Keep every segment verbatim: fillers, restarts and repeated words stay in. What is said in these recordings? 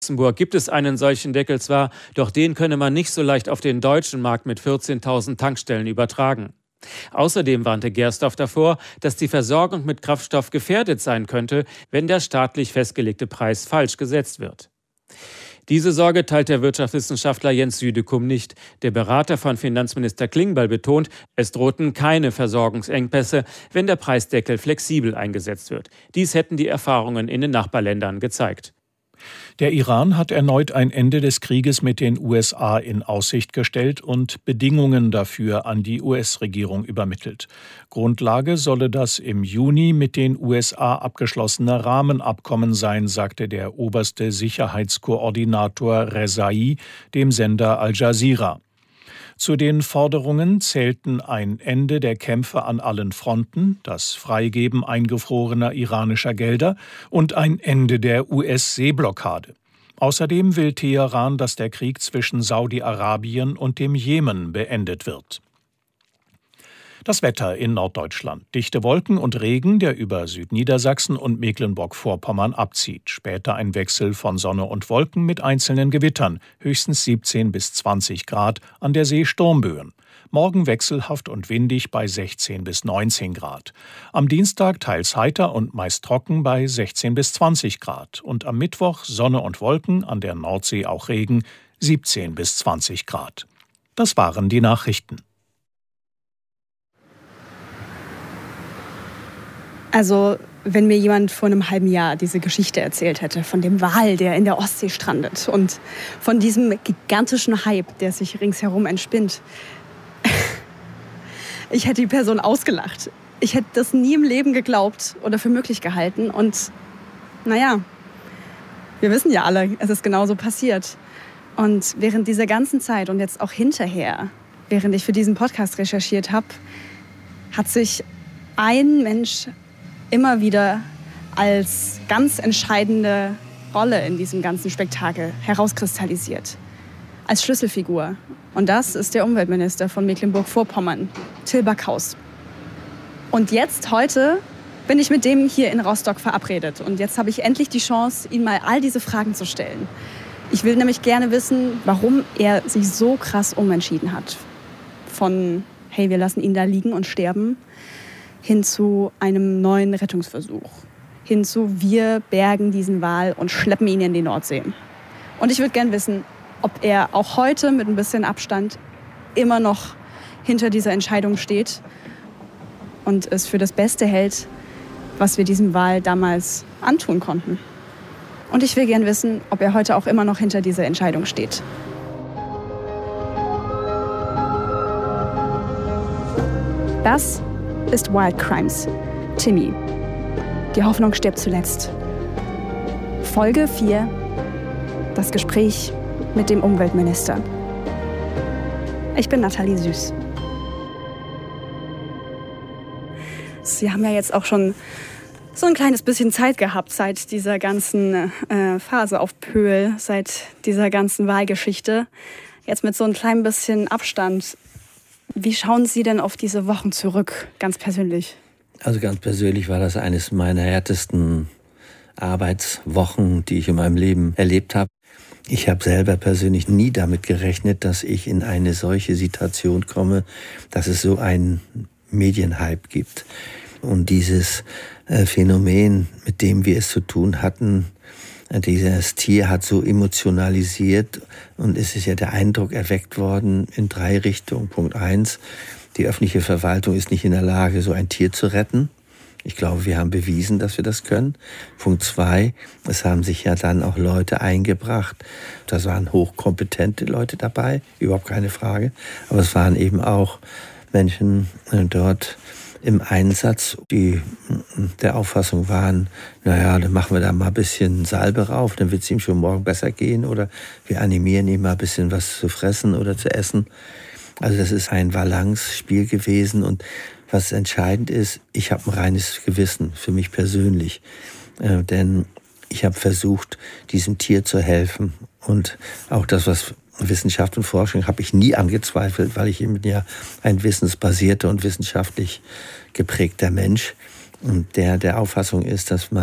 Luxemburg gibt es einen solchen Deckel zwar, doch den könne man nicht so leicht auf den deutschen Markt mit vierzehntausend Tankstellen übertragen. Außerdem warnte Gersdorf davor, dass die Versorgung mit Kraftstoff gefährdet sein könnte, wenn der staatlich festgelegte Preis falsch gesetzt wird. Diese Sorge teilt der Wirtschaftswissenschaftler Jens Südekum nicht. Der Berater von Finanzminister Klingbeil betont, es drohten keine Versorgungsengpässe, wenn der Preisdeckel flexibel eingesetzt wird. Dies hätten die Erfahrungen in den Nachbarländern gezeigt. Der Iran hat erneut ein Ende des Krieges mit den U S A in Aussicht gestellt und Bedingungen dafür an die U S-Regierung übermittelt. Grundlage solle das im Juni mit den U S A abgeschlossene Rahmenabkommen sein, sagte der oberste Sicherheitskoordinator Rezai dem Sender Al Jazeera. Zu den Forderungen zählten ein Ende der Kämpfe an allen Fronten, das Freigeben eingefrorener iranischer Gelder und ein Ende der U S-Seeblockade. Außerdem will Teheran, dass der Krieg zwischen Saudi-Arabien und dem Jemen beendet wird. Das Wetter in Norddeutschland. Dichte Wolken und Regen, der über Südniedersachsen und Mecklenburg-Vorpommern abzieht. Später ein Wechsel von Sonne und Wolken mit einzelnen Gewittern. Höchstens siebzehn bis zwanzig Grad, an der See Sturmböen. Morgen wechselhaft und windig bei sechzehn bis neunzehn Grad. Am Dienstag teils heiter und meist trocken bei sechzehn bis zwanzig Grad. Und am Mittwoch Sonne und Wolken, an der Nordsee auch Regen, siebzehn bis zwanzig Grad. Das waren die Nachrichten. Also, wenn mir jemand vor einem halben Jahr diese Geschichte erzählt hätte, von dem Wal, der in der Ostsee strandet und von diesem gigantischen Hype, der sich ringsherum entspinnt, ich hätte die Person ausgelacht. Ich hätte das nie im Leben geglaubt oder für möglich gehalten. Und naja, wir wissen ja alle, es ist genauso passiert. Und während dieser ganzen Zeit und jetzt auch hinterher, während ich für diesen Podcast recherchiert habe, hat sich ein Mensch immer wieder als ganz entscheidende Rolle in diesem ganzen Spektakel herauskristallisiert. Als Schlüsselfigur. Und das ist der Umweltminister von Mecklenburg-Vorpommern, Till Backhaus. Und jetzt, heute, bin ich mit dem hier in Rostock verabredet. Und jetzt habe ich endlich die Chance, ihm mal all diese Fragen zu stellen. Ich will nämlich gerne wissen, warum er sich so krass umentschieden hat. Von, hey, wir lassen ihn da liegen und sterben, hin zu einem neuen Rettungsversuch. Hin zu, wir bergen diesen Wal und schleppen ihn in die Nordsee. Und ich würde gerne wissen, ob er auch heute mit ein bisschen Abstand immer noch hinter dieser Entscheidung steht und es für das Beste hält, was wir diesem Wal damals antun konnten. Und ich will gerne wissen, ob er heute auch immer noch hinter dieser Entscheidung steht. Das ist Wild Crimes. Timmy. Die Hoffnung stirbt zuletzt. Folge vier. Das Gespräch mit dem Umweltminister. Ich bin Nathalie Süß. Sie haben ja jetzt auch schon so ein kleines bisschen Zeit gehabt seit dieser ganzen äh, Phase auf Pöhl, seit dieser ganzen Wahlgeschichte. Jetzt mit so ein klein bisschen Abstand. Wie schauen Sie denn auf diese Wochen zurück, ganz persönlich? Also ganz persönlich war das eines meiner härtesten Arbeitswochen, die ich in meinem Leben erlebt habe. Ich habe selber persönlich nie damit gerechnet, dass ich in eine solche Situation komme, dass es so einen Medienhype gibt. Und dieses äh, Phänomen, mit dem wir es zu tun hatten, dieses Tier hat so emotionalisiert und es ist ja der Eindruck erweckt worden in drei Richtungen. Punkt eins, die öffentliche Verwaltung ist nicht in der Lage, so ein Tier zu retten. Ich glaube, wir haben bewiesen, dass wir das können. Punkt zwei, es haben sich ja dann auch Leute eingebracht. Das waren hochkompetente Leute dabei, überhaupt keine Frage. Aber es waren eben auch Menschen dort im Einsatz, die der Auffassung waren, naja, dann machen wir da mal ein bisschen Salbe rauf, dann wird es ihm schon morgen besser gehen oder wir animieren ihn mal ein bisschen was zu fressen oder zu essen. Also das ist ein Balance-Spiel gewesen und was entscheidend ist, ich habe ein reines Gewissen für mich persönlich, äh, denn ich habe versucht, diesem Tier zu helfen und auch das, was Wissenschaft und Forschung habe ich nie angezweifelt, weil ich eben ja ein wissensbasierter und wissenschaftlich geprägter Mensch und der der Auffassung ist, dass man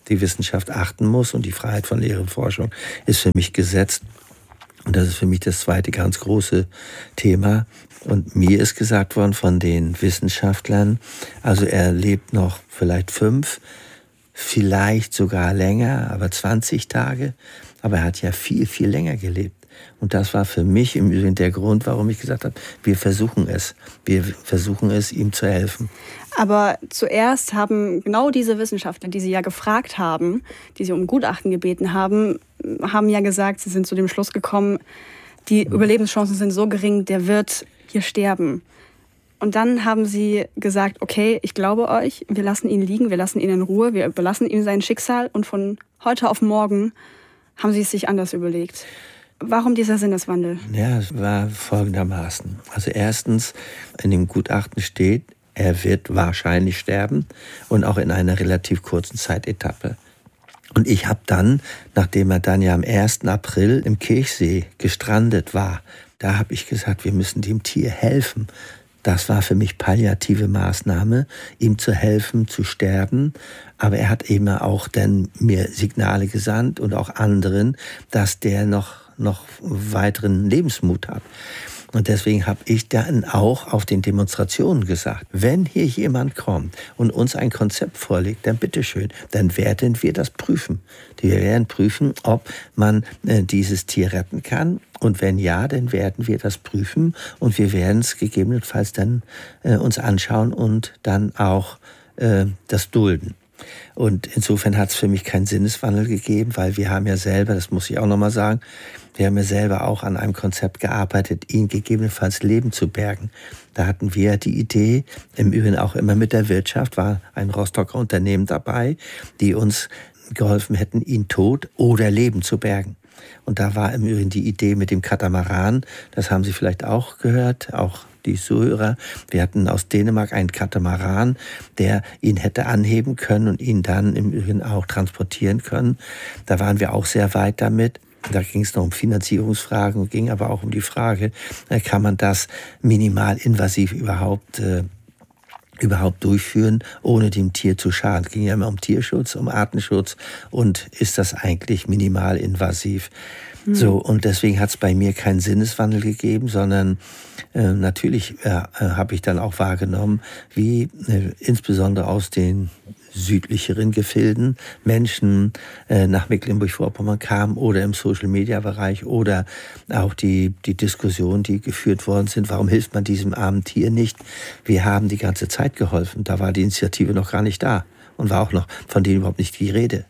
die Wissenschaft achten muss und die Freiheit von Lehre und Forschung ist für mich gesetzt. Und das ist für mich das zweite ganz große Thema. Und mir ist gesagt worden von den Wissenschaftlern, also er lebt noch vielleicht fünf, vielleicht sogar länger, aber zwanzig Tage. Aber er hat ja viel, viel länger gelebt. Und das war für mich im Übrigen der Grund, warum ich gesagt habe, wir versuchen es. Wir versuchen es, ihm zu helfen. Aber zuerst haben genau diese Wissenschaftler, die Sie ja gefragt haben, die Sie um Gutachten gebeten haben, haben ja gesagt, sie sind zu dem Schluss gekommen, die Überlebenschancen sind so gering, der wird hier sterben. Und dann haben Sie gesagt, okay, ich glaube euch, wir lassen ihn liegen, wir lassen ihn in Ruhe, wir überlassen ihm sein Schicksal. Und von heute auf morgen haben Sie es sich anders überlegt. Warum dieser Sinneswandel? Ja, es war folgendermaßen. Also erstens, in dem Gutachten steht, er wird wahrscheinlich sterben und auch in einer relativ kurzen Zeitetappe. Und ich habe dann, nachdem er dann ja am ersten April im Kirchsee gestrandet war, da habe ich gesagt, wir müssen dem Tier helfen. Das war für mich palliative Maßnahme, ihm zu helfen, zu sterben. Aber er hat eben auch dann mir Signale gesandt und auch anderen, dass der noch, noch weiteren Lebensmut hat. Und deswegen habe ich dann auch auf den Demonstrationen gesagt, wenn hier jemand kommt und uns ein Konzept vorlegt, dann bitteschön, dann werden wir das prüfen. Wir werden prüfen, ob man äh, dieses Tier retten kann. Und wenn ja, dann werden wir das prüfen und wir werden es gegebenenfalls dann äh, uns anschauen und dann auch äh, das dulden. Und insofern hat es für mich keinen Sinneswandel gegeben, weil wir haben ja selber, das muss ich auch nochmal sagen, wir haben ja selber auch an einem Konzept gearbeitet, ihn gegebenenfalls Leben zu bergen. Da hatten wir die Idee, im Übrigen auch immer mit der Wirtschaft, war ein Rostocker Unternehmen dabei, die uns geholfen hätten, ihn tot oder Leben zu bergen. Und da war im Übrigen die Idee mit dem Katamaran, das haben Sie vielleicht auch gehört, auch die Zuhörer. Wir hatten aus Dänemark einen Katamaran, der ihn hätte anheben können und ihn dann im Übrigen auch transportieren können. Da waren wir auch sehr weit damit. Da ging es noch um Finanzierungsfragen, ging aber auch um die Frage, kann man das minimalinvasiv überhaupt äh, überhaupt durchführen, ohne dem Tier zu schaden. Es ging ja immer um Tierschutz, um Artenschutz und ist das eigentlich minimalinvasiv. Mhm. So, und deswegen hat es bei mir keinen Sinneswandel gegeben, sondern äh, natürlich äh, habe ich dann auch wahrgenommen, wie äh, insbesondere aus den südlicheren Gefilden Menschen äh, nach Mecklenburg-Vorpommern kamen oder im Social-Media-Bereich oder auch die, die Diskussionen, die geführt worden sind, warum hilft man diesem armen Tier nicht? Wir haben die ganze Zeit geholfen. Da war die Initiative noch gar nicht da und war auch noch von denen überhaupt nicht die Rede.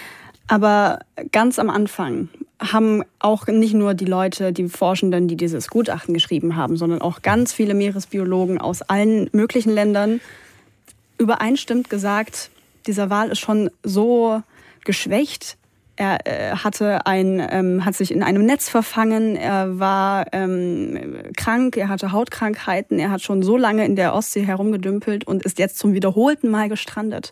Aber ganz am Anfang haben auch nicht nur die Leute, die Forschenden, die dieses Gutachten geschrieben haben, sondern auch ganz viele Meeresbiologen aus allen möglichen Ländern übereinstimmend gesagt, dieser Wal ist schon so geschwächt. Er äh, hatte ein, ähm, hat sich in einem Netz verfangen, er war ähm, krank, er hatte Hautkrankheiten, er hat schon so lange in der Ostsee herumgedümpelt und ist jetzt zum wiederholten Mal gestrandet.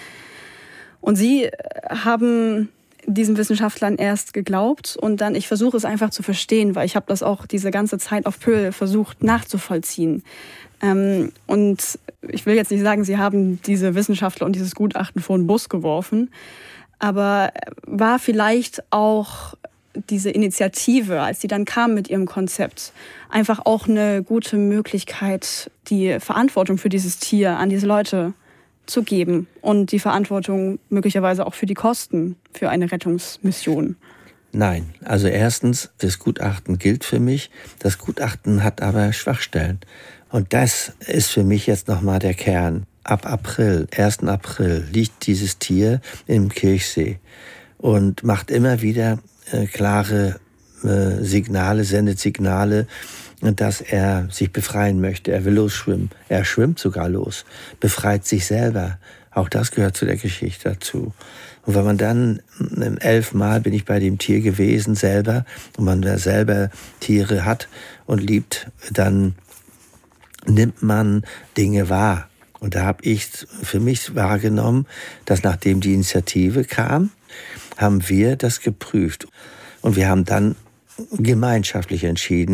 Und sie haben diesen Wissenschaftlern erst geglaubt und dann, ich versuche es einfach zu verstehen, weil ich habe das auch diese ganze Zeit auf Pöhl versucht nachzuvollziehen. Ähm, und ich will jetzt nicht sagen, sie haben diese Wissenschaftler und dieses Gutachten vor den Bus geworfen, aber war vielleicht auch diese Initiative, als sie dann kamen mit ihrem Konzept, einfach auch eine gute Möglichkeit, die Verantwortung für dieses Tier an diese Leute zu geben und die Verantwortung möglicherweise auch für die Kosten für eine Rettungsmission? Nein, also erstens, das Gutachten gilt für mich, das Gutachten hat aber Schwachstellen. Und das ist für mich jetzt nochmal der Kern. Ab April, ersten April, liegt dieses Tier im Kirchsee und macht immer wieder äh, klare äh, Signale, sendet Signale, dass er sich befreien möchte. Er will losschwimmen. Er schwimmt sogar los, befreit sich selber. Auch das gehört zu der Geschichte dazu. Und wenn man dann, elfmal bin ich bei dem Tier gewesen selber, und man da selber Tiere hat und liebt, dann nimmt man Dinge wahr. Und da habe ich für mich wahrgenommen, dass nachdem die Initiative kam, haben wir das geprüft. Und wir haben dann gemeinschaftlich entschieden,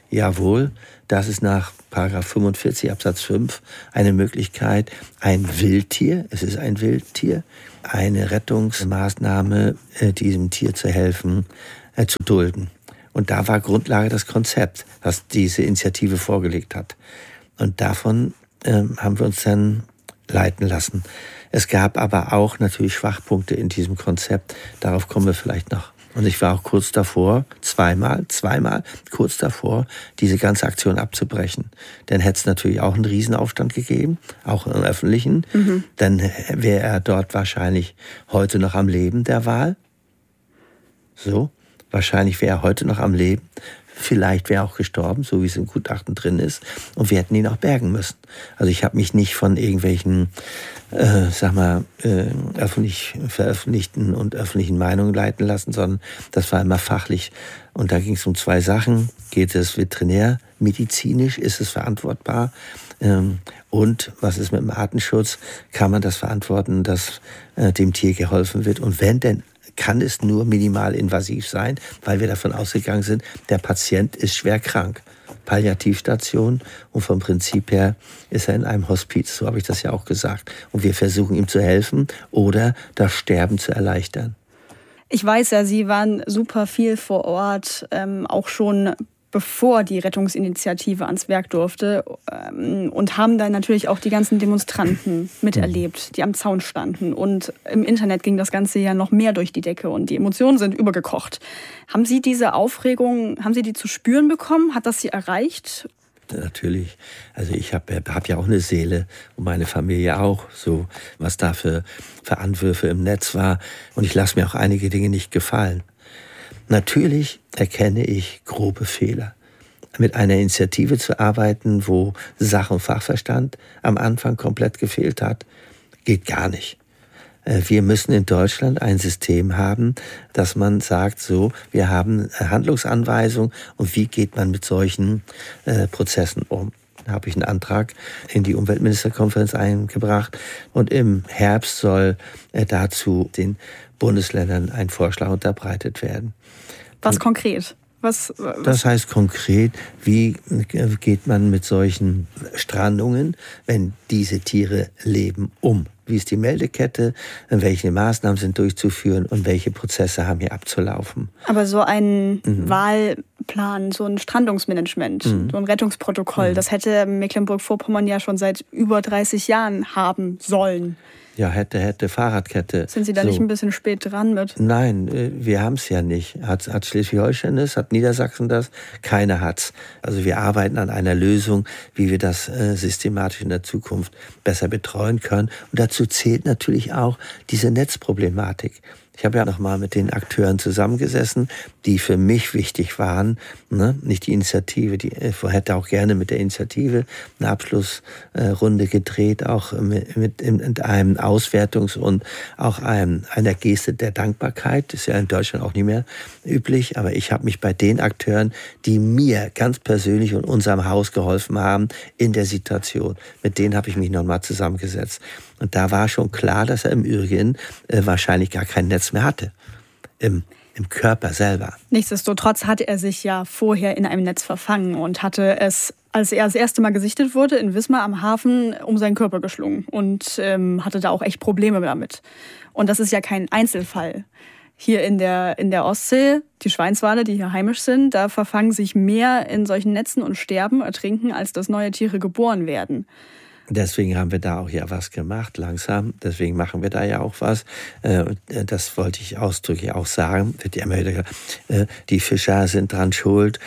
Jawohl, das ist nach Paragraph fünfundvierzig Absatz fünf eine Möglichkeit, ein Wildtier, es ist ein Wildtier, eine Rettungsmaßnahme, äh, diesem Tier zu helfen, äh, zu dulden. Und da war Grundlage das Konzept, was diese Initiative vorgelegt hat. Und davon äh, haben wir uns dann leiten lassen. Es gab aber auch natürlich Schwachpunkte in diesem Konzept. Darauf kommen wir vielleicht noch. Und ich war auch kurz davor, zweimal, zweimal kurz davor, diese ganze Aktion abzubrechen. Dann hätte es natürlich auch einen Riesenaufstand gegeben, auch im Öffentlichen. Mhm. Dann wäre er dort wahrscheinlich heute noch am Leben, der Wal. So, wahrscheinlich wäre er heute noch am Leben. Vielleicht wäre er auch gestorben, so wie es im Gutachten drin ist. Und wir hätten ihn auch bergen müssen. Also ich habe mich nicht von irgendwelchen, äh, sag mal, äh, öffentlich veröffentlichten und öffentlichen Meinungen leiten lassen, sondern das war immer fachlich. Und da ging es um zwei Sachen. Geht es veterinärmedizinisch? Ist es verantwortbar? Ähm, und was ist mit dem Artenschutz? Kann man das verantworten, dass äh, dem Tier geholfen wird? Und wenn denn, kann es nur minimal invasiv sein, weil wir davon ausgegangen sind, der Patient ist schwer krank. Palliativstation und vom Prinzip her ist er in einem Hospiz, so habe ich das ja auch gesagt. Und wir versuchen ihm zu helfen oder das Sterben zu erleichtern. Ich weiß ja, Sie waren super viel vor Ort, ähm, auch schon bevor die Rettungsinitiative ans Werk durfte, ähm, und haben dann natürlich auch die ganzen Demonstranten miterlebt, die am Zaun standen. Und im Internet ging das Ganze ja noch mehr durch die Decke und die Emotionen sind übergekocht. Haben Sie diese Aufregung, haben Sie die zu spüren bekommen? Hat das Sie erreicht? Natürlich. Also ich habe hab ja auch eine Seele und meine Familie auch, so was da für, für Anwürfe im Netz war. Und ich lasse mir auch einige Dinge nicht gefallen. Natürlich erkenne ich grobe Fehler. Mit einer Initiative zu arbeiten, wo Sach- und Fachverstand am Anfang komplett gefehlt hat, geht gar nicht. Wir müssen in Deutschland ein System haben, dass man sagt, so, wir haben Handlungsanweisungen und wie geht man mit solchen äh, Prozessen um. Da habe ich einen Antrag in die Umweltministerkonferenz eingebracht und im Herbst soll äh, dazu den Bundesländern ein Vorschlag unterbreitet werden. Was und konkret? Was, was? Das heißt konkret, wie geht man mit solchen Strandungen, wenn diese Tiere leben, um? Wie ist die Meldekette? Welche Maßnahmen sind durchzuführen und welche Prozesse haben hier abzulaufen? Aber so ein mhm. Wahlplan, so ein Strandungsmanagement, mhm. so ein Rettungsprotokoll, mhm. das hätte Mecklenburg-Vorpommern ja schon seit über dreißig Jahren haben sollen. Ja, hätte, hätte, Fahrradkette. Sind Sie da so nicht ein bisschen spät dran mit? Nein, wir haben es ja nicht. Hat, hat Schleswig-Holstein das? Hat Niedersachsen das? Keiner hat's. Also wir arbeiten an einer Lösung, wie wir das äh, systematisch in der Zukunft besser betreuen können. Und dazu zählt natürlich auch diese Netzproblematik. Ich habe ja noch mal mit den Akteuren zusammengesessen, die für mich wichtig waren, ne? Nicht die Initiative, die ich hätte auch gerne mit der Initiative eine Abschlussrunde gedreht, auch mit, mit, mit einem Auswertungs- und auch einem, einer Geste der Dankbarkeit. Das ist ja in Deutschland auch nicht mehr üblich, aber ich habe mich bei den Akteuren, die mir ganz persönlich und unserem Haus geholfen haben in der Situation, mit denen habe ich mich noch mal zusammengesetzt. Und da war schon klar, dass er im Übrigen äh, wahrscheinlich gar kein Netz mehr hatte. Im, im Körper selber. Nichtsdestotrotz hatte er sich ja vorher in einem Netz verfangen und hatte es, als er das erste Mal gesichtet wurde, in Wismar am Hafen um seinen Körper geschlungen und ähm, hatte da auch echt Probleme damit. Und das ist ja kein Einzelfall. Hier in der, in der Ostsee, die Schweinswale, die hier heimisch sind, da verfangen sich mehr in solchen Netzen und sterben, ertrinken, als dass neue Tiere geboren werden. Deswegen haben wir da auch ja was gemacht, langsam. Deswegen machen wir da ja auch was. Das wollte ich ausdrücklich auch sagen. Wird ja immer wieder gesagt, die Fischer sind dran schuld.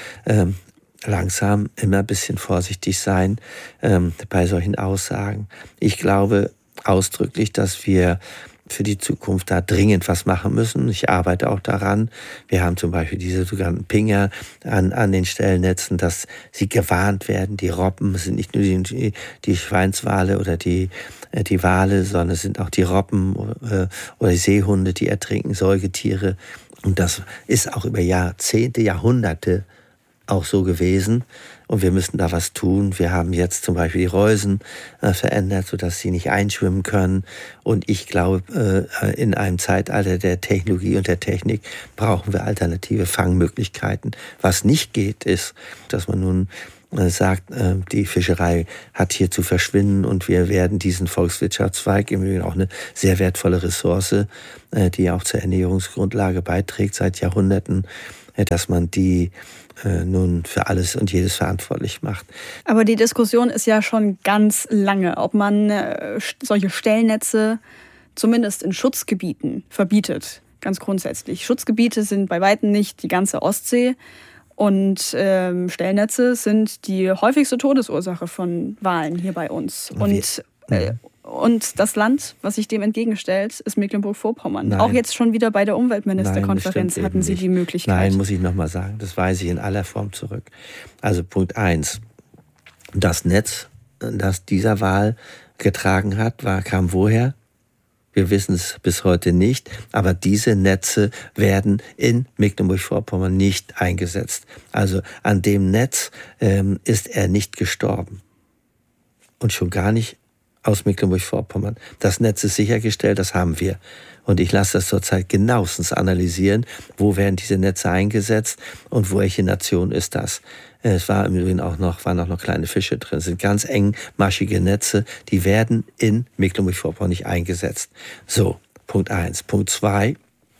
Langsam immer ein bisschen vorsichtig sein bei solchen Aussagen. Ich glaube ausdrücklich, dass wir für die Zukunft da dringend was machen müssen. Ich arbeite auch daran. Wir haben zum Beispiel diese sogenannten Pinger an, an den Stellnetzen, dass sie gewarnt werden. Die Robben sind nicht nur die, die Schweinswale oder die, die Wale, sondern es sind auch die Robben oder, oder die Seehunde, die ertrinken, Säugetiere. Und das ist auch über Jahrzehnte, Jahrhunderte auch so gewesen. Und wir müssen da was tun. Wir haben jetzt zum Beispiel die Reusen äh, verändert, sodass sie nicht einschwimmen können. Und ich glaube, äh, in einem Zeitalter der Technologie und der Technik brauchen wir alternative Fangmöglichkeiten. Was nicht geht, ist, dass man nun äh, sagt, äh, die Fischerei hat hier zu verschwinden und wir werden diesen Volkswirtschaftszweig, im Übrigen auch eine sehr wertvolle Ressource, äh, die auch zur Ernährungsgrundlage beiträgt seit Jahrhunderten, äh, dass man die nun für alles und jedes verantwortlich macht. Aber die Diskussion ist ja schon ganz lange, ob man äh, solche Stellnetze zumindest in Schutzgebieten verbietet, ganz grundsätzlich. Schutzgebiete sind bei weitem nicht die ganze Ostsee und ähm, Stellnetze sind die häufigste Todesursache von Walen hier bei uns. Und äh, Und das Land, was sich dem entgegenstellt, ist Mecklenburg-Vorpommern. Nein. Auch jetzt schon wieder bei der Umweltministerkonferenz Nein, hatten Sie die Möglichkeit. Nein, muss ich nochmal sagen. Das weise ich in aller Form zurück. Also Punkt eins. Das Netz, das dieser Wal getragen hat, war, kam woher? Wir wissen es bis heute nicht. Aber diese Netze werden in Mecklenburg-Vorpommern nicht eingesetzt. Also an dem Netz ähm, ist er nicht gestorben. Und schon gar nicht aus Mecklenburg-Vorpommern. Das Netz ist sichergestellt, das haben wir. Und ich lasse das zurzeit genauestens analysieren, wo werden diese Netze eingesetzt und welche Nation ist das. Es war im Übrigen auch noch, waren auch noch kleine Fische drin. Es sind ganz engmaschige Netze, die werden in Mecklenburg-Vorpommern nicht eingesetzt. So, Punkt eins. Punkt zwei.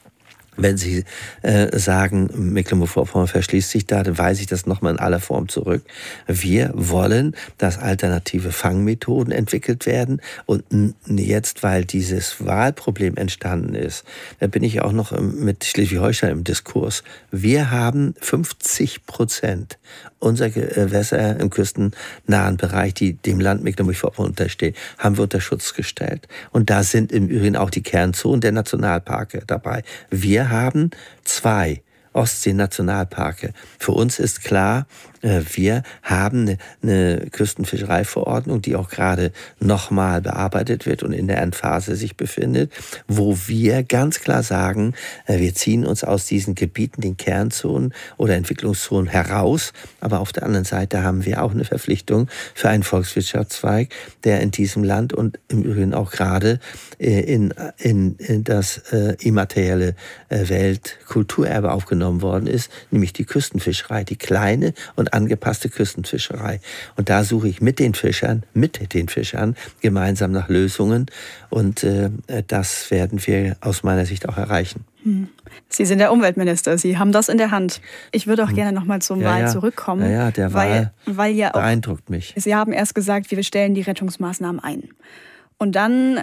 Wenn Sie äh, sagen, Mecklenburg-Vorpommern verschließt sich da, dann weise ich das nochmal in aller Form zurück. Wir wollen, dass alternative Fangmethoden entwickelt werden. Und jetzt, weil dieses Wahlproblem entstanden ist, da bin ich auch noch mit Schleswig-Holstein im Diskurs. Wir haben fünfzig Prozent unserer Gewässer im küstennahen Bereich, die dem Land Mecklenburg-Vorpommern unterstehen, haben wir unter Schutz gestellt. Und da sind im Übrigen auch die Kernzonen der Nationalparke dabei. Wir Wir haben zwei Ostsee-Nationalparke. Für uns ist klar, wir haben eine Küstenfischereiverordnung, die auch gerade nochmal bearbeitet wird und in der Endphase sich befindet, wo wir ganz klar sagen, wir ziehen uns aus diesen Gebieten, den Kernzonen oder Entwicklungszonen heraus. Aber auf der anderen Seite haben wir auch eine Verpflichtung für einen Volkswirtschaftszweig, der in diesem Land und im Übrigen auch gerade in, in, in das immaterielle Weltkulturerbe aufgenommen worden ist, nämlich die Küstenfischerei, die kleine und angepasste Küstenfischerei. Und da suche ich mit den Fischern, mit den Fischern gemeinsam nach Lösungen. Und äh, das werden wir aus meiner Sicht auch erreichen. Sie sind der Umweltminister, Sie haben das in der Hand. Ich würde auch hm. gerne nochmal zum ja, Wal ja. zurückkommen. Ja, ja, der Wal weil, weil ja auch, beeindruckt mich. Sie haben erst gesagt, wir stellen die Rettungsmaßnahmen ein. Und dann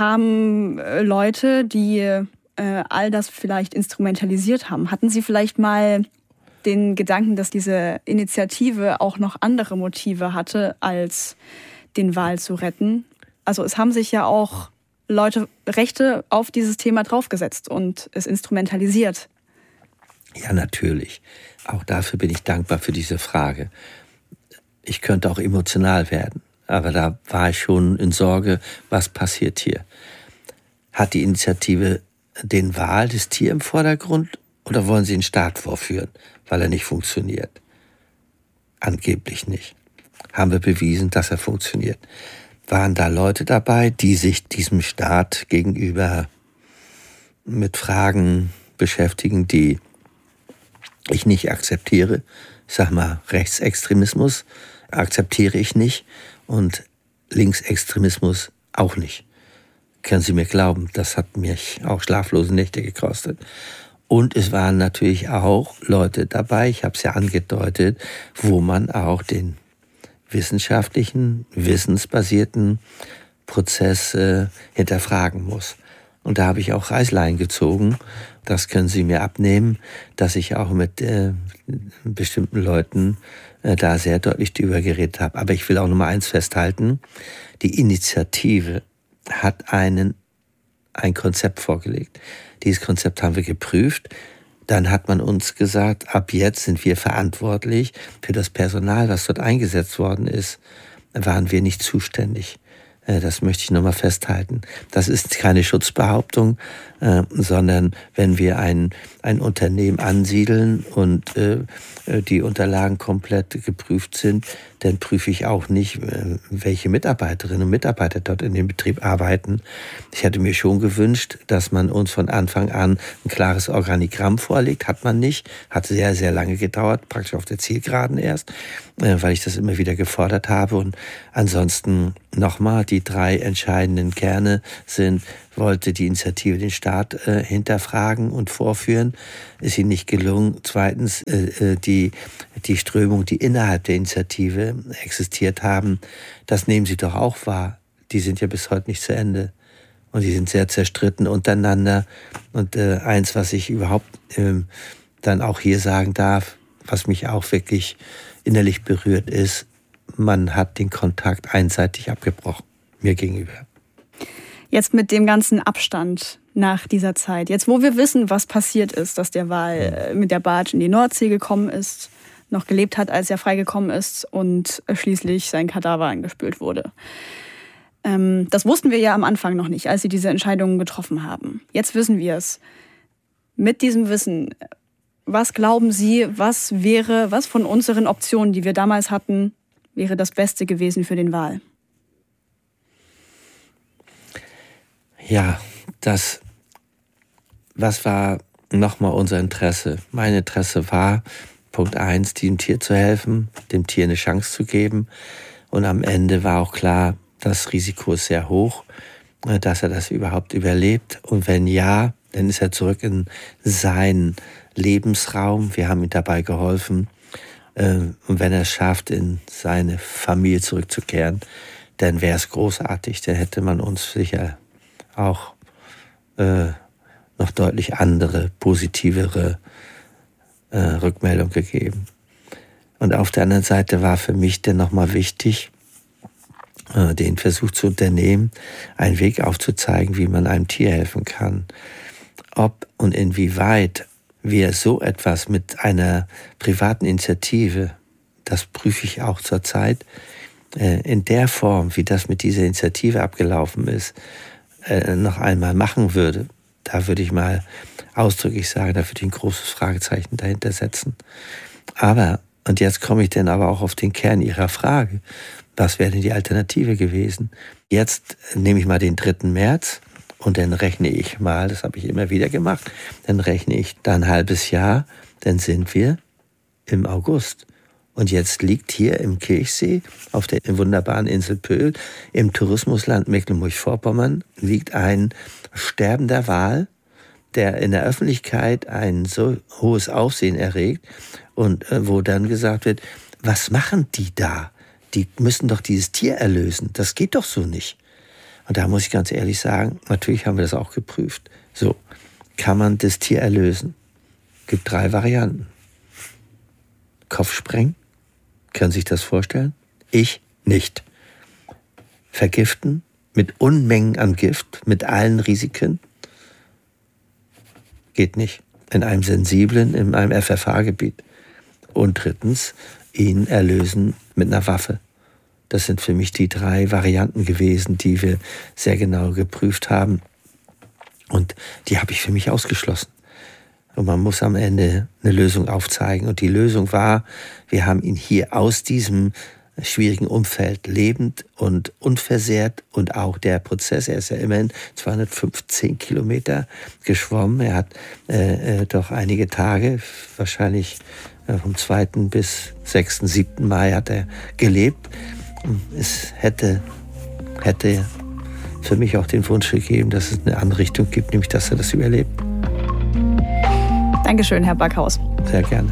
kamen Leute, die äh, all das vielleicht instrumentalisiert haben. Hatten Sie vielleicht mal den Gedanken, dass diese Initiative auch noch andere Motive hatte, als den Wal zu retten? Also es haben sich ja auch Leute Rechte auf dieses Thema draufgesetzt und es instrumentalisiert. Ja, natürlich. Auch dafür bin ich dankbar für diese Frage. Ich könnte auch emotional werden, aber da war ich schon in Sorge, was passiert hier. Hat die Initiative den Wal, das Tier im Vordergrund, oder wollen Sie den Staat vorführen, weil er nicht funktioniert? Angeblich nicht. Haben wir bewiesen, dass er funktioniert. Waren da Leute dabei, die sich diesem Staat gegenüber mit Fragen beschäftigen, die ich nicht akzeptiere? Ich sag mal, Rechtsextremismus akzeptiere ich nicht und Linksextremismus auch nicht. Können Sie mir glauben, das hat mich auch schlaflose Nächte gekostet. Und es waren natürlich auch Leute dabei, ich habe es ja angedeutet, wo man auch den wissenschaftlichen, wissensbasierten Prozess äh, hinterfragen muss. Und da habe ich auch Reißleine gezogen. Das können Sie mir abnehmen, dass ich auch mit äh, bestimmten Leuten äh, da sehr deutlich drüber geredet habe. Aber ich will auch noch mal eins festhalten. Die Initiative hat einen, ein Konzept vorgelegt. Dieses Konzept haben wir geprüft. Dann hat man uns gesagt, ab jetzt sind wir verantwortlich für das Personal, was dort eingesetzt worden ist. Waren wir nicht zuständig. Das möchte ich nochmal festhalten. Das ist keine Schutzbehauptung, äh, sondern wenn wir ein, ein Unternehmen ansiedeln und äh, die Unterlagen komplett geprüft sind, dann prüfe ich auch nicht, äh, welche Mitarbeiterinnen und Mitarbeiter dort in dem Betrieb arbeiten. Ich hätte mir schon gewünscht, dass man uns von Anfang an ein klares Organigramm vorlegt. Hat man nicht. Hat sehr, sehr lange gedauert, praktisch auf der Zielgeraden erst, äh, weil ich das immer wieder gefordert habe. Und ansonsten nochmal, die drei entscheidenden Kerne sind: Wollte die Initiative den Staat äh, hinterfragen und vorführen, ist ihnen nicht gelungen. Zweitens, äh, die, die Strömung, die innerhalb der Initiative existiert haben, das nehmen Sie doch auch wahr. Die sind ja bis heute nicht zu Ende. Und die sind sehr zerstritten untereinander. Und äh, eins, was ich überhaupt äh, dann auch hier sagen darf, was mich auch wirklich innerlich berührt, ist, man hat den Kontakt einseitig abgebrochen, mir gegenüber. Jetzt mit dem ganzen Abstand nach dieser Zeit, jetzt wo wir wissen, was passiert ist, dass der Wal mit der Barge in die Nordsee gekommen ist, noch gelebt hat, als er freigekommen ist und schließlich sein Kadaver angespült wurde. Ähm, das wussten wir ja am Anfang noch nicht, als sie diese Entscheidungen getroffen haben. Jetzt wissen wir es. Mit diesem Wissen, was glauben Sie, was wäre, was von unseren Optionen, die wir damals hatten, wäre das Beste gewesen für den Wal? Ja, das, was war nochmal unser Interesse? Mein Interesse war, Punkt eins, dem Tier zu helfen, dem Tier eine Chance zu geben. Und am Ende war auch klar, das Risiko ist sehr hoch, dass er das überhaupt überlebt. Und wenn ja, dann ist er zurück in seinen Lebensraum. Wir haben ihm dabei geholfen. Und wenn er es schafft, in seine Familie zurückzukehren, dann wäre es großartig. Dann hätte man uns sicher auch äh, noch deutlich andere, positivere äh, Rückmeldung gegeben. Und auf der anderen Seite war für mich dann nochmal wichtig, äh, den Versuch zu unternehmen, einen Weg aufzuzeigen, wie man einem Tier helfen kann. Ob und inwieweit wir so etwas mit einer privaten Initiative, das prüfe ich auch zurzeit, äh, in der Form, wie das mit dieser Initiative abgelaufen ist, noch einmal machen würde, da würde ich mal ausdrücklich sagen, da würde ich ein großes Fragezeichen dahinter setzen. Aber, und jetzt komme ich dann aber auch auf den Kern Ihrer Frage, was wäre denn die Alternative gewesen? Jetzt nehme ich mal den dritten März und dann rechne ich mal, das habe ich immer wieder gemacht, dann rechne ich da ein halbes Jahr, dann sind wir im August. Und jetzt liegt hier im Kirchsee, auf der wunderbaren Insel Pöhl, im Tourismusland Mecklenburg-Vorpommern, liegt ein sterbender Wal, der in der Öffentlichkeit ein so hohes Aufsehen erregt und äh, wo dann gesagt wird, was machen die da? Die müssen doch dieses Tier erlösen. Das geht doch so nicht. Und da muss ich ganz ehrlich sagen, natürlich haben wir das auch geprüft. So, kann man das Tier erlösen? Gibt drei Varianten. Kopfsprengen. Können Sie sich das vorstellen? Ich nicht. Vergiften mit Unmengen an Gift, mit allen Risiken? Geht nicht. In einem sensiblen, in einem F F H-Gebiet. Und drittens, ihn erlösen mit einer Waffe. Das sind für mich die drei Varianten gewesen, die wir sehr genau geprüft haben. Und die habe ich für mich ausgeschlossen. Und man muss am Ende eine Lösung aufzeigen. Und die Lösung war, wir haben ihn hier aus diesem schwierigen Umfeld lebend und unversehrt. Und auch der Prozess, er ist ja immerhin zweihundertfünfzehn Kilometer geschwommen. Er hat äh, doch einige Tage, wahrscheinlich äh, vom zweiten bis sechsten, siebten Mai hat er gelebt. Es hätte, hätte für mich auch den Wunsch gegeben, dass es eine andere Richtung gibt, nämlich dass er das überlebt. Dankeschön, Herr Backhaus. Sehr gerne.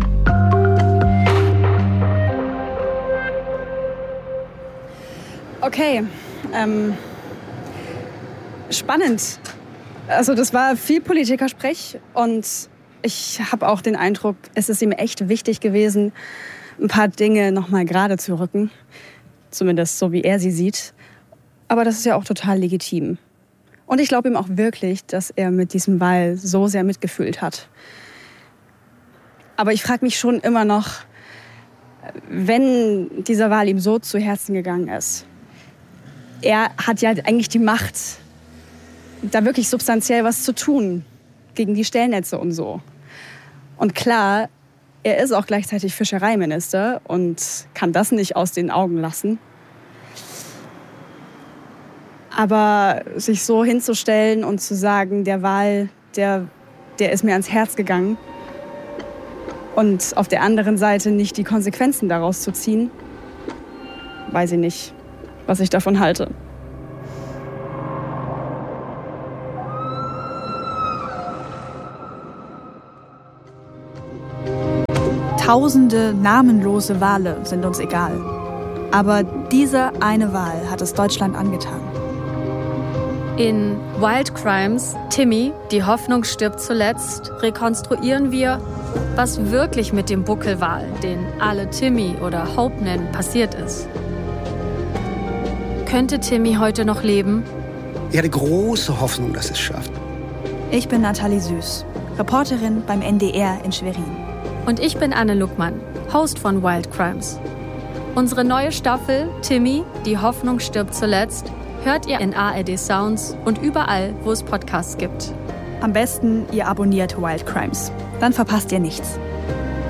Okay, ähm, spannend. Also das war viel Politikersprech und ich habe auch den Eindruck, es ist ihm echt wichtig gewesen, ein paar Dinge nochmal gerade zu rücken. Zumindest so, wie er sie sieht. Aber das ist ja auch total legitim. Und ich glaube ihm auch wirklich, dass er mit diesem Wal so sehr mitgefühlt hat. Aber ich frage mich schon immer noch, wenn dieser Wal ihm so zu Herzen gegangen ist, er hat ja eigentlich die Macht, da wirklich substanziell was zu tun gegen die Stellnetze und so. Und klar, er ist auch gleichzeitig Fischereiminister und kann das nicht aus den Augen lassen. Aber sich so hinzustellen und zu sagen, der Wal, der, der ist mir ans Herz gegangen und auf der anderen Seite nicht die Konsequenzen daraus zu ziehen, weiß ich nicht, was ich davon halte. Tausende namenlose Wale sind uns egal. Aber dieser eine Wal hat es Deutschland angetan. In Wild Crimes, Timmy, die Hoffnung stirbt zuletzt, rekonstruieren wir, was wirklich mit dem Buckelwal, den alle Timmy oder Hope nennen, passiert ist. Könnte Timmy heute noch leben? Ich hatte große Hoffnung, dass es schafft. Ich bin Nathalie Süß, Reporterin beim N D R in Schwerin. Und ich bin Anne Luckmann, Host von Wild Crimes. Unsere neue Staffel, Timmy, die Hoffnung stirbt zuletzt, hört ihr in A R D Sounds und überall, wo es Podcasts gibt. Am besten, ihr abonniert Wild Crimes. Dann verpasst ihr nichts.